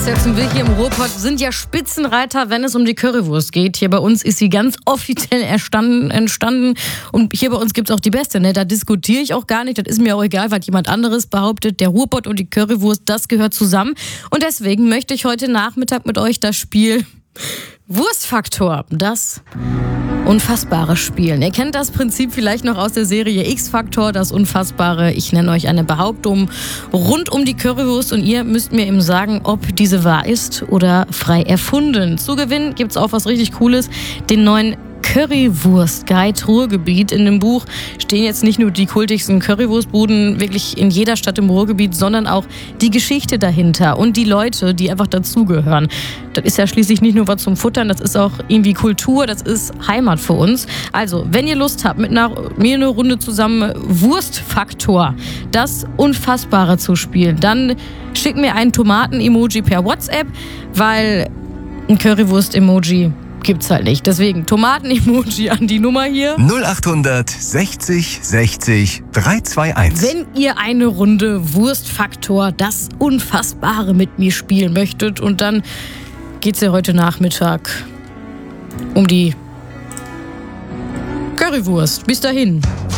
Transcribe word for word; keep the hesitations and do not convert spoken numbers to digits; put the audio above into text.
Setzen wir hier im Ruhrpott sind ja Spitzenreiter, wenn es um die Currywurst geht. Hier bei uns ist sie ganz offiziell erstanden, entstanden und hier bei uns gibt's auch die beste. Ne? Da diskutiere ich auch gar nicht, das ist mir auch egal, was jemand anderes behauptet. Der Ruhrpott und die Currywurst, das gehört zusammen. Und deswegen möchte ich heute Nachmittag mit euch das Spiel Wurstfaktor, das unfassbare Spiel. Ihr kennt das Prinzip vielleicht noch aus der Serie X-Faktor, das Unfassbare. Ich nenne euch eine Behauptung rund um die Currywurst und ihr müsst mir eben sagen, ob diese wahr ist oder frei erfunden. Zu gewinnen gibt's auch was richtig Cooles, den neuen Currywurst-Guide Ruhrgebiet. In dem Buch stehen jetzt nicht nur die kultigsten Currywurstbuden wirklich in jeder Stadt im Ruhrgebiet, sondern auch die Geschichte dahinter und die Leute, die einfach dazugehören. Das ist ja schließlich nicht nur was zum Futtern, das ist auch irgendwie Kultur, das ist Heimat für uns. Also, wenn ihr Lust habt, mit einer, mir eine Runde zusammen Wurstfaktor, das Unfassbare zu spielen, dann schickt mir ein Tomaten-Emoji per WhatsApp, weil ein Currywurst-Emoji gibt's halt nicht. Deswegen Tomaten-Emoji an die Nummer hier. null achthundert sechzig sechzig dreihunderteinundzwanzig. Wenn ihr eine Runde Wurstfaktor, das Unfassbare mit mir spielen möchtet und dann geht's ja heute Nachmittag um die Currywurst. Bis dahin.